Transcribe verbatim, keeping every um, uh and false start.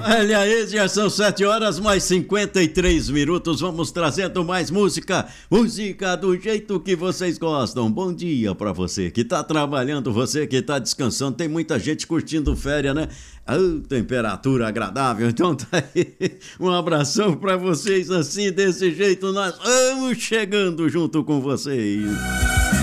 Olha aí, já são sete horas mais cinquenta e três minutos. Vamos trazendo mais música. Música do jeito que vocês gostam. Bom dia pra você que tá trabalhando, você que tá descansando. Tem muita gente curtindo férias, né? Oh, temperatura agradável. Então tá aí. Um abração pra vocês assim, desse jeito. Nós vamos chegando junto com vocês.